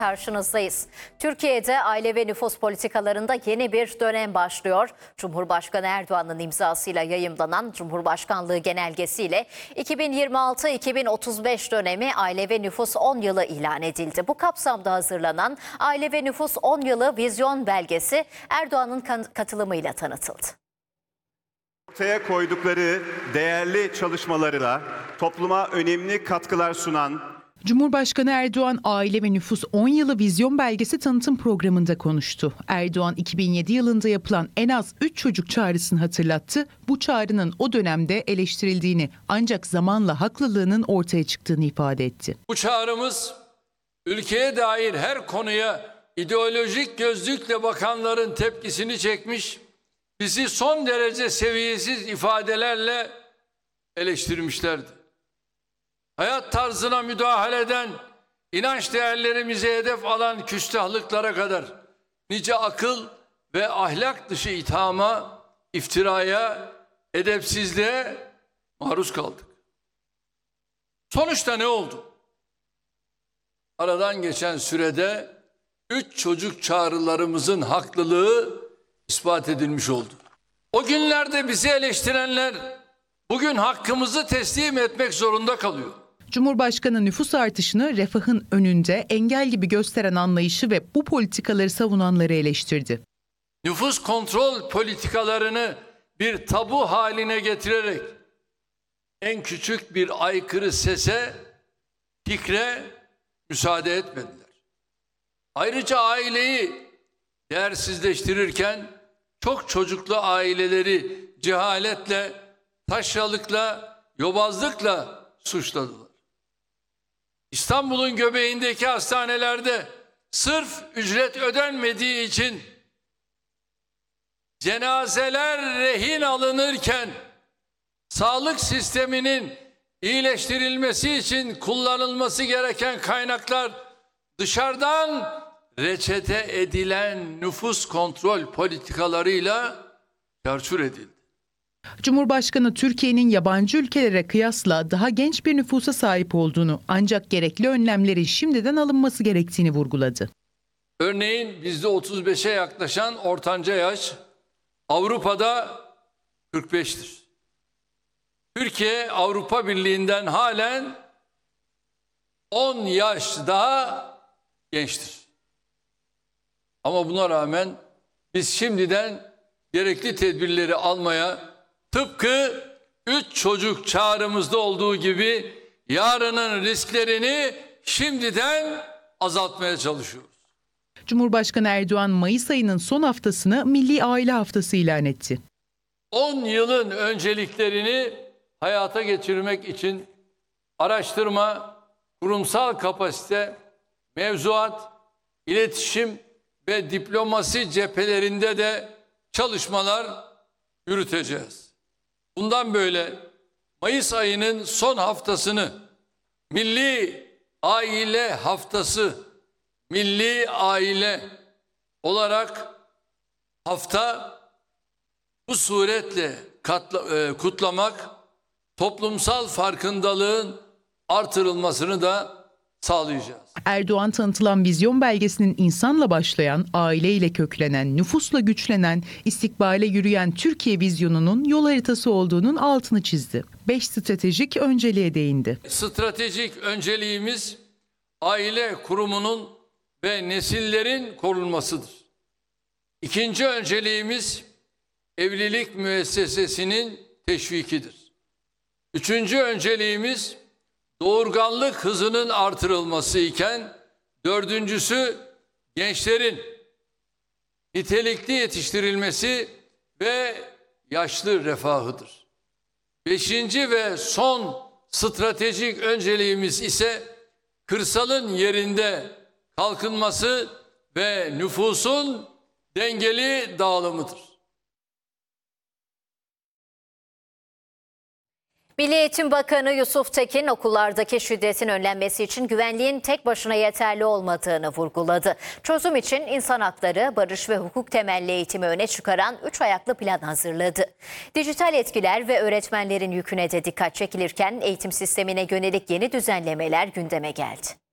Karşınızdayız. Türkiye'de aile ve nüfus politikalarında yeni bir dönem başlıyor. Cumhurbaşkanı Erdoğan'ın imzasıyla yayımlanan Cumhurbaşkanlığı genelgesiyle 2026-2035 dönemi aile ve nüfus 10 yılı ilan edildi. Bu kapsamda hazırlanan aile ve nüfus 10 yılı vizyon belgesi Erdoğan'ın katılımıyla tanıtıldı. Ortaya koydukları değerli çalışmalarıyla topluma önemli katkılar sunan Cumhurbaşkanı Erdoğan Aile ve Nüfus 10 Yılı Vizyon Belgesi tanıtım programında konuştu. Erdoğan 2007 yılında yapılan en az 3 çocuk çağrısını hatırlattı. Bu çağrının o dönemde eleştirildiğini ancak zamanla haklılığının ortaya çıktığını ifade etti. Bu çağrımız ülkeye dair her konuya ideolojik gözlükle bakanların tepkisini çekmiş, bizi son derece seviyesiz ifadelerle eleştirmişlerdi. Hayat tarzına müdahaleden, inanç değerlerimize hedef alan küstahlıklara kadar nice akıl ve ahlak dışı ithama, iftiraya, edepsizliğe maruz kaldık. Sonuçta ne oldu? Aradan geçen sürede 3 çocuk çağrılarımızın haklılığı ispat edilmiş oldu. O günlerde bizi eleştirenler bugün hakkımızı teslim etmek zorunda kalıyor. Cumhurbaşkanı nüfus artışını refahın önünde engel gibi gösteren anlayışı ve bu politikaları savunanları eleştirdi. Nüfus kontrol politikalarını bir tabu haline getirerek en küçük bir aykırı sese, fikre müsaade etmediler. Ayrıca aileyi değersizleştirirken çok çocuklu aileleri cehaletle, taşralıkla, yobazlıkla suçladılar. İstanbul'un göbeğindeki hastanelerde sırf ücret ödenmediği için cenazeler rehin alınırken sağlık sisteminin iyileştirilmesi için kullanılması gereken kaynaklar dışarıdan reçete edilen nüfus kontrol politikalarıyla çarçur edildi. Cumhurbaşkanı Türkiye'nin yabancı ülkelere kıyasla daha genç bir nüfusa sahip olduğunu ancak gerekli önlemlerin şimdiden alınması gerektiğini vurguladı. Örneğin bizde 35'e yaklaşan ortanca yaş Avrupa'da 45'tir. Türkiye Avrupa Birliği'nden halen 10 yaş daha gençtir. Ama buna rağmen biz şimdiden gerekli tedbirleri almaya, tıpkı 3 çocuk çağrımızda olduğu gibi yarının risklerini şimdiden azaltmaya çalışıyoruz. Cumhurbaşkanı Erdoğan Mayıs ayının son haftasını Milli Aile Haftası ilan etti. 10 yılın önceliklerini hayata geçirmek için araştırma, kurumsal kapasite, mevzuat, iletişim ve diplomasi cephelerinde de çalışmalar yürüteceğiz. Bundan böyle Mayıs ayının son haftasını Milli Aile Haftası, Milli Aile olarak hafta bu suretle kutlamak, toplumsal farkındalığın artırılmasını da sağlayacağız. Erdoğan tanıtılan vizyon belgesinin insanla başlayan, aileyle köklenen, nüfusla güçlenen, istikbale yürüyen Türkiye vizyonunun yol haritası olduğunun altını çizdi. 5 stratejik önceliğe değindi. Stratejik önceliğimiz aile kurumunun ve nesillerin korunmasıdır. İkinci önceliğimiz evlilik müessesesinin teşvikidir. Üçüncü önceliğimiz doğurganlık hızının artırılması iken dördüncüsü gençlerin nitelikli yetiştirilmesi ve yaşlı refahıdır. Beşinci ve son stratejik önceliğimiz ise kırsalın yerinde kalkınması ve nüfusun dengeli dağılımıdır. Milli Eğitim Bakanı Yusuf Tekin okullardaki şiddetin önlenmesi için güvenliğin tek başına yeterli olmadığını vurguladı. Çözüm için insan hakları, barış ve hukuk temelli eğitimi öne çıkaran 3 ayaklı plan hazırladı. Dijital etkiler ve öğretmenlerin yüküne de dikkat çekilirken eğitim sistemine yönelik yeni düzenlemeler gündeme geldi.